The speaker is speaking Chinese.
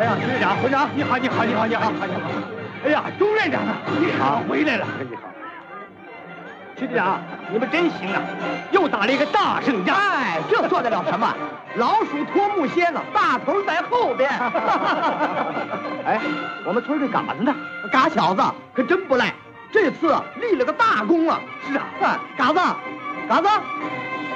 呀，队长，队长，你好，你好，你好，你好，你好，你好！哎呀，钟院长啊，你好，回来了，你好。区队长，你们真行啊，又打了一个大胜仗。 哎，这算得了什么？老鼠拖木楔了，大头在后边。 哎，我们村这嘎子呢？ 嘎小子可真不赖，这次立了个大功啊！ 是啊， 嘎子，嘎子。